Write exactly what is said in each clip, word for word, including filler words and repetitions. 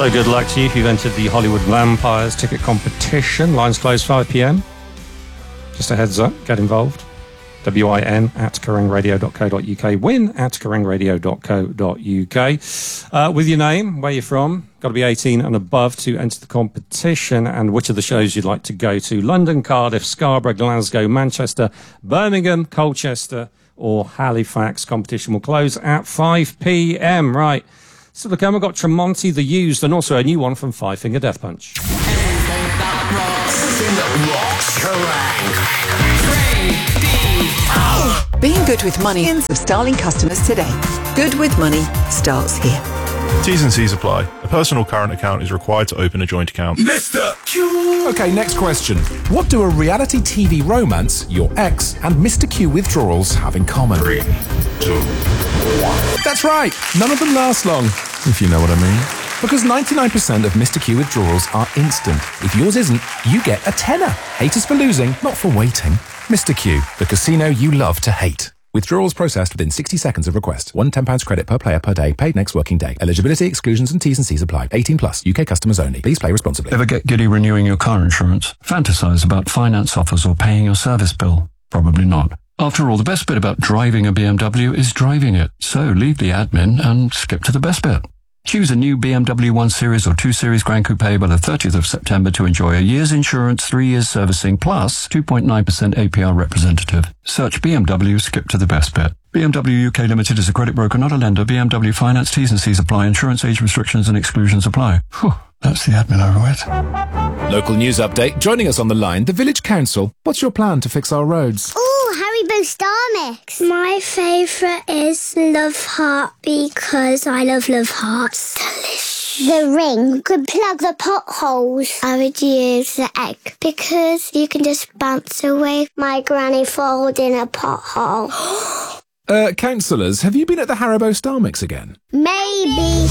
So good luck to you if you've entered the Hollywood Vampires ticket competition. Lines close five p.m. Just a heads up, get involved. W I N at kerrang radio dot co dot uk. Win at kerrang radio dot co dot uk. Uh, with your name, where you're from, got to be eighteen and above to enter the competition, and which of the shows you'd like to go to. London, Cardiff, Scarborough, Glasgow, Manchester, Birmingham, Colchester or Halifax. Competition will close at five p.m. Right. So look, we've got Tremonti, The Used, and also a new one from Five Finger Death Punch. Being good with money and of Starling customers today. Good with money starts here. T's and C's apply. A personal current account is required to open a joint account. Mister Q! Okay, next question. What do a reality T V romance, your ex, and Mister Q withdrawals have in common? Three, two, one. That's right. None of them last long, if you know what I mean. Because ninety-nine percent of Mister Q withdrawals are instant. If yours isn't, you get a tenner. Haters for losing, not for waiting. Mister Q, the casino you love to hate. Withdrawals processed within sixty seconds of request. One ten pounds credit per player per day, paid next working day. Eligibility, exclusions and T's and C's apply. eighteen plus, U K customers only. Please play responsibly. Ever get giddy renewing your car insurance? Fantasize about finance offers or paying your service bill? Probably not. After all, the best bit about driving a B M W is driving it. So leave the admin and skip to the best bit. Choose a new B M W one Series or two Series Grand Coupe by the thirtieth of September to enjoy a year's insurance, three years servicing, plus two point nine percent A P R representative. Search B M W, skip to the best bit. B M W U K Limited is a credit broker, not a lender. B M W Finance, T's and C's apply. Insurance age restrictions and exclusions apply. Whew, that's the admin over with. Local news update. Joining us on the line, the Village Council. What's your plan to fix our roads? Oh, Haribo Star Mix. My favourite is Love Heart because I love Love Hearts. Delicious. The ring could plug the potholes. I would use the egg because you can just bounce away my granny falls in a pothole. uh, councillors, have you been at the Haribo Star Mix again? Maybe.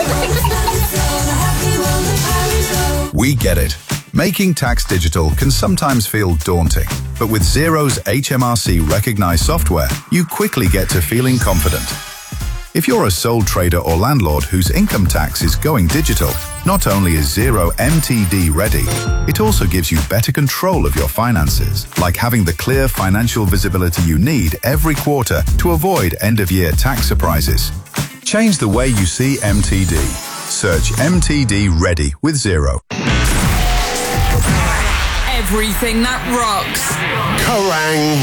We get it. Making tax digital can sometimes feel daunting, but with Xero's H M R C recognized software, you quickly get to feeling confident. If you're a sole trader or landlord whose income tax is going digital, not only is Xero M T D ready, it also gives you better control of your finances, like having the clear financial visibility you need every quarter to avoid end-of-year tax surprises. Change the way you see M T D. Search M T D Ready with Xero. Everything that rocks. Kerrang!